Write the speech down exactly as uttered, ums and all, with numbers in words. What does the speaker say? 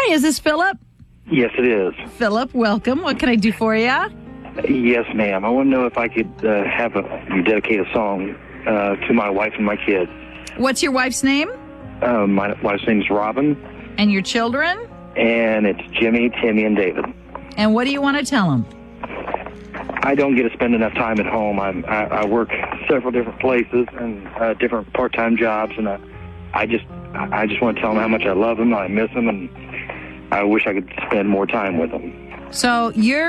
Hi, is this Philip? Yes, it is. Philip, welcome. What can I do for you? Yes, ma'am. I want to know if I could uh, have a dedicate a song uh, to my wife and my kids. What's your wife's name? Uh, my wife's name's Robin, And your children? and it's Jimmy, Timmy, and David. And what do you want to tell them? I don't get to spend enough time at home. I'm, I, I work several different places and uh, different part-time jobs, and I, I just I just want to tell them how much I love them, I miss them, and I wish I could spend more time with them. So you're